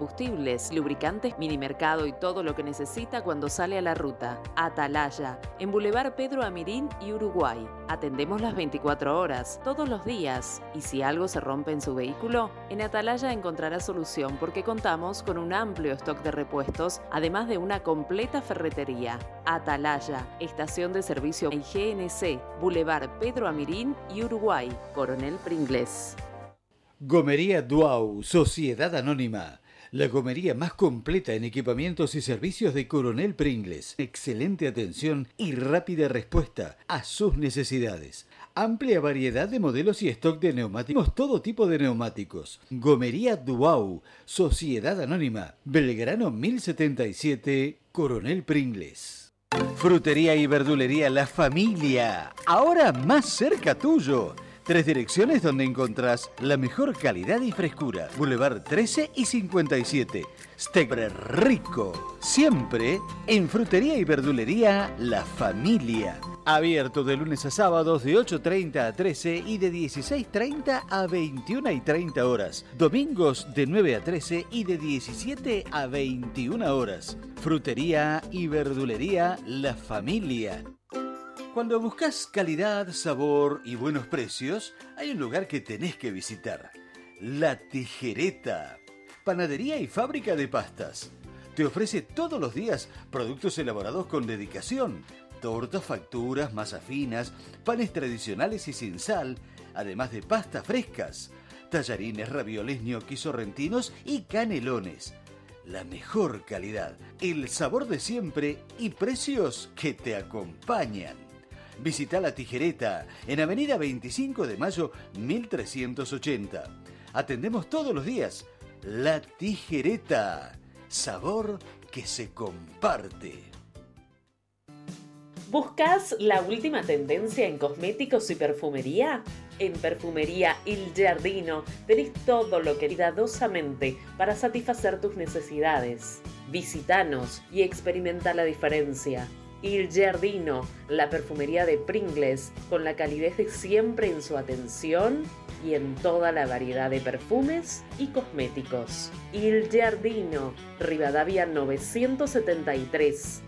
combustibles, lubricantes, minimercado y todo lo que necesita cuando sale a la ruta. Atalaya, en Boulevard Pedro Amirín y Uruguay. Atendemos las 24 horas, todos los días. Y si algo se rompe en su vehículo, en Atalaya encontrará solución porque contamos con un amplio stock de repuestos, además de una completa ferretería. Atalaya, estación de servicio en GNC, Boulevard Pedro Amirín y Uruguay, Coronel Pringles. Gomería Duau, Sociedad Anónima. La gomería más completa en equipamientos y servicios de Coronel Pringles. Excelente atención y rápida respuesta a sus necesidades. Amplia variedad de modelos y stock de neumáticos. Todo tipo de neumáticos. Gomería Duau, Sociedad Anónima. Belgrano 1077, Coronel Pringles. Frutería y verdulería La Familia. Ahora más cerca tuyo. 3 direcciones donde encontrás la mejor calidad y frescura. Boulevard 13 y 57. Steak rico. Siempre en Frutería y Verdulería La Familia. Abierto de lunes a sábados de 8:30 a 13 y de 16:30 a 21:30 horas. Domingos de 9 a 13 y de 17 a 21 horas. Frutería y Verdulería La Familia. Cuando buscas calidad, sabor y buenos precios, hay un lugar que tenés que visitar. La Tijereta. Panadería y fábrica de pastas. Te ofrece todos los días productos elaborados con dedicación. Tortas, facturas, masas finas, panes tradicionales y sin sal, además de pastas frescas. Tallarines, ravioles, ñoquis sorrentinos y canelones. La mejor calidad, el sabor de siempre y precios que te acompañan. Visita La Tijereta en Avenida 25 de Mayo 1380. Atendemos todos los días. La Tijereta. Sabor que se comparte. ¿Buscas la última tendencia en cosméticos y perfumería? En Perfumería Il Giardino tenés todo lo que cuidadosamente para satisfacer tus necesidades. Visítanos y experimenta la diferencia. Il Giardino, la perfumería de Pringles, con la calidez de siempre en su atención y en toda la variedad de perfumes y cosméticos. Il Giardino, Rivadavia 973,